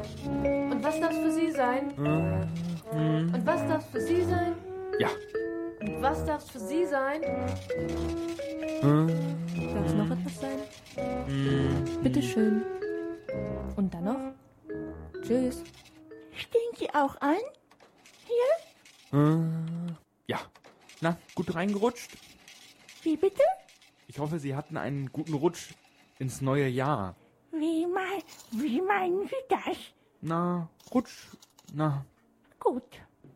Und was darf's für Sie sein? Und was darf's für Sie sein? Ja. Und was darf's für Sie sein? Darf's noch etwas sein? Bitteschön. Und dann noch? Tschüss. Stehen Sie auch an? Hier? Ja. Na, gut reingerutscht? Wie bitte? Ich hoffe, Sie hatten einen guten Rutsch ins neue Jahr. Wie meinen Sie das? Na, Rutsch. Na. Gut.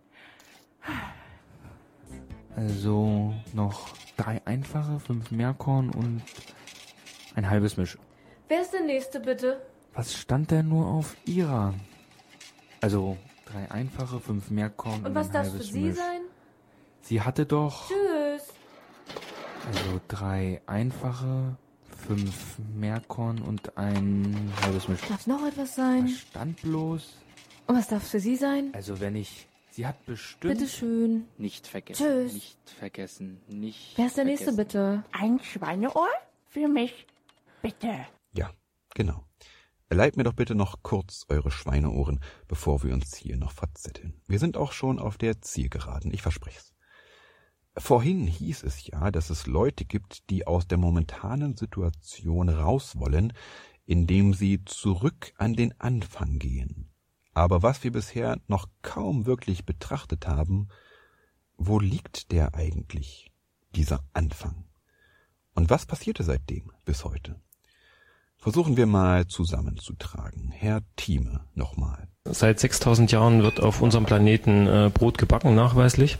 Also noch 3 einfache, 5 Meerkorn und ein halbes Misch. Wer ist der Nächste, bitte? Was stand denn nur auf Ihrer? Also 3 einfache, 5 Meerkorn Und und was ein darf's für halbes Sie Misch. sein? Sie hatte doch... Tschüss. Also 3 einfache, 5 Meerkorn und ein halbes Misch. Darf's noch etwas sein? Was stand bloß? Und was darf's für Sie sein? Also wenn ich... Sie hat bestimmt... Bitteschön. Nicht vergessen. Tschüss. Nicht vergessen. Nicht Wer ist der Nächste, vergessen. bitte? Ein Schweineohr? Für mich? Bitte. Ja, genau. Leiht mir doch bitte noch kurz eure Schweineohren, bevor wir uns hier noch verzetteln. Wir sind auch schon auf der Zielgeraden, ich verspreche es. Vorhin hieß es ja, dass es Leute gibt, die aus der momentanen Situation raus wollen, indem sie zurück an den Anfang gehen. Aber was wir bisher noch kaum wirklich betrachtet haben, wo liegt der eigentlich, dieser Anfang? Und was passierte seitdem bis heute? Versuchen wir mal zusammenzutragen. Herr Thieme, nochmal. Seit 6000 Jahren wird auf unserem Planeten Brot gebacken, nachweislich.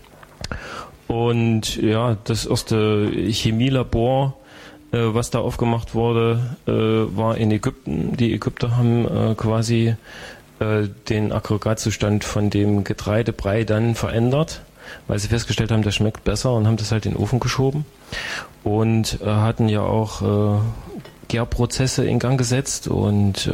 Und ja, das erste Chemielabor, was da aufgemacht wurde, war in Ägypten. Die Ägypter haben quasi den Aggregatzustand von dem Getreidebrei dann verändert, weil sie festgestellt haben, das schmeckt besser, und haben das halt in den Ofen geschoben. Und hatten ja auch Gärprozesse in Gang gesetzt und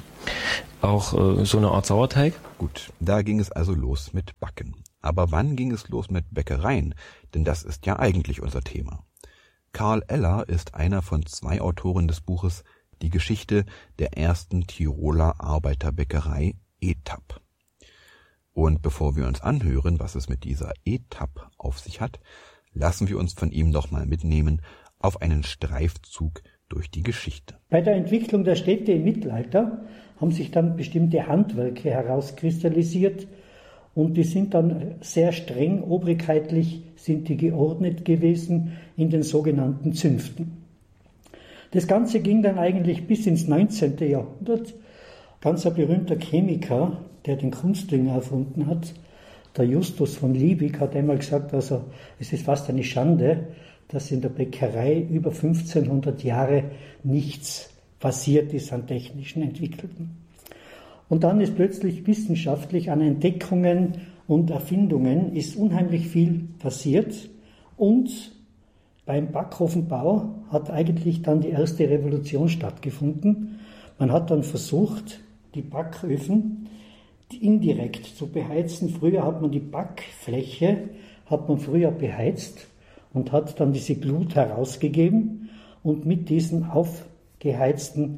auch so eine Art Sauerteig. Gut, da ging es also los mit Backen. Aber wann ging es los mit Bäckereien? Denn das ist ja eigentlich unser Thema. Karl Eller ist einer von 2 Autoren des Buches Die Geschichte der ersten Tiroler Arbeiterbäckerei ETAP. Und bevor wir uns anhören, was es mit dieser ETAP auf sich hat, lassen wir uns von ihm nochmal mitnehmen auf einen Streifzug durch die Geschichte. Bei der Entwicklung der Städte im Mittelalter haben sich dann bestimmte Handwerke herauskristallisiert, und die sind dann sehr streng, obrigkeitlich sind die geordnet gewesen in den sogenannten Zünften. Das Ganze ging dann eigentlich bis ins 19. Jahrhundert. Ganz ein berühmter Chemiker, der den Kunstdünger erfunden hat, der Justus von Liebig, hat einmal gesagt, also es ist fast eine Schande, dass in der Bäckerei über 1500 Jahre nichts passiert ist an technischen Entwicklungen. Und dann ist plötzlich wissenschaftlich an Entdeckungen und Erfindungen ist unheimlich viel passiert, und beim Backofenbau hat eigentlich dann die erste Revolution stattgefunden. Man hat dann versucht, die Backöfen indirekt zu beheizen. Früher hat man die Backfläche beheizt und hat dann diese Glut herausgegeben, und mit diesen aufgeheizten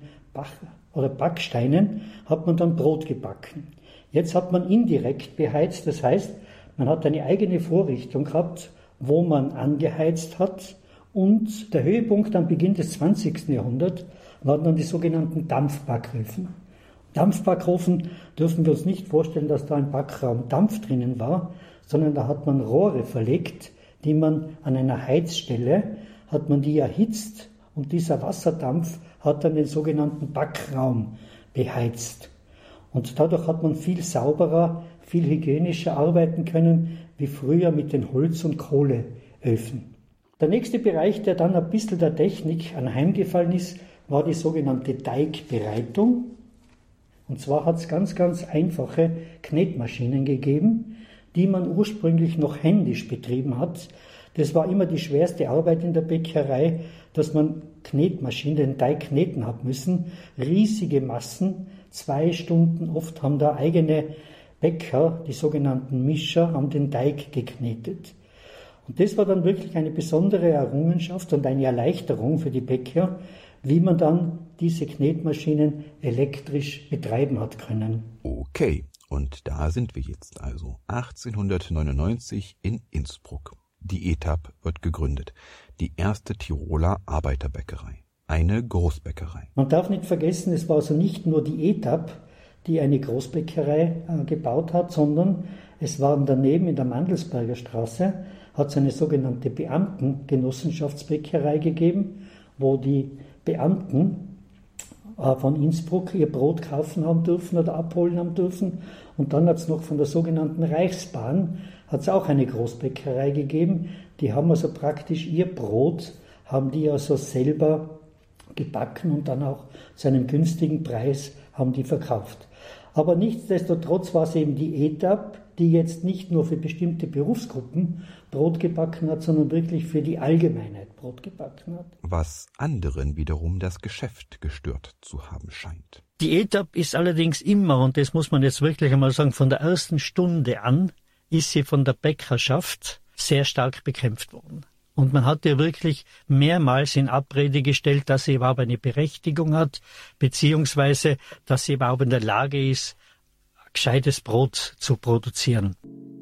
Backsteinen hat man dann Brot gebacken. Jetzt hat man indirekt beheizt, das heißt, man hat eine eigene Vorrichtung gehabt, wo man angeheizt hat, und der Höhepunkt am Beginn des 20. Jahrhunderts waren dann die sogenannten Dampfbacköfen. Dampfbackofen dürfen wir uns nicht vorstellen, dass da im Backraum Dampf drinnen war, sondern da hat man Rohre verlegt, die man an einer Heizstelle, hat man die erhitzt, und dieser Wasserdampf hat dann den sogenannten Backraum beheizt. Und dadurch hat man viel sauberer, viel hygienischer arbeiten können, wie früher mit den Holz- und Kohleöfen. Der nächste Bereich, der dann ein bisschen der Technik anheimgefallen ist, war die sogenannte Teigbereitung. Und zwar hat es ganz, ganz einfache Knetmaschinen gegeben, die man ursprünglich noch händisch betrieben hat. Das war immer die schwerste Arbeit in der Bäckerei, dass man den Teig kneten hat müssen. Riesige Massen, 2 Stunden, oft haben da eigene Bäcker, die sogenannten Mischer, haben den Teig geknetet. Und das war dann wirklich eine besondere Errungenschaft und eine Erleichterung für die Bäcker, wie man dann diese Knetmaschinen elektrisch betreiben hat können. Okay, und da sind wir jetzt also 1899 in Innsbruck. Die ETAP wird gegründet, die erste Tiroler Arbeiterbäckerei, eine Großbäckerei. Man darf nicht vergessen, es war also nicht nur die ETAP, die eine Großbäckerei gebaut hat, sondern es waren daneben in der Mandelsberger Straße, hat es eine sogenannte Beamtengenossenschaftsbäckerei gegeben, wo die Beamten von Innsbruck ihr Brot kaufen haben dürfen oder abholen haben dürfen. Und dann hat es noch von der sogenannten Reichsbahn, hat es auch eine Großbäckerei gegeben. Die haben also praktisch ihr Brot, haben die also selber gebacken und dann auch zu einem günstigen Preis haben die verkauft. Aber nichtsdestotrotz war es eben die ETAP, die jetzt nicht nur für bestimmte Berufsgruppen Brot gebacken hat, sondern wirklich für die Allgemeinheit Brot gebacken hat. Was anderen wiederum das Geschäft gestört zu haben scheint. Die ETAP ist allerdings immer, und das muss man jetzt wirklich einmal sagen, von der ersten Stunde an ist sie von der Bäckerschaft sehr stark bekämpft worden. Und man hat ihr wirklich mehrmals in Abrede gestellt, dass sie überhaupt eine Berechtigung hat, beziehungsweise dass sie überhaupt in der Lage ist, gescheites Brot zu produzieren.